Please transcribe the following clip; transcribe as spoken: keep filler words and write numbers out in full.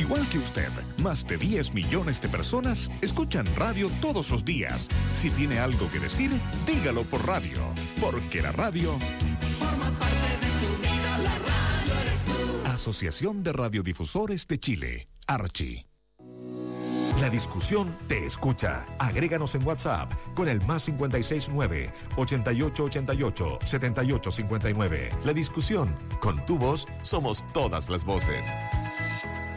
igual que usted, más de diez millones de personas escuchan radio todos los días. Si tiene algo que decir, dígalo por radio, porque la radio forma parte de tu vida, la radio eres tú. Asociación de Radiodifusores de Chile, Archi. La discusión te escucha. Agréganos en WhatsApp con el más cincuenta y seis nueve, ochenta y ocho ochenta y ocho, setenta y ocho cincuenta y nueve. La discusión, con tu voz, somos todas las voces.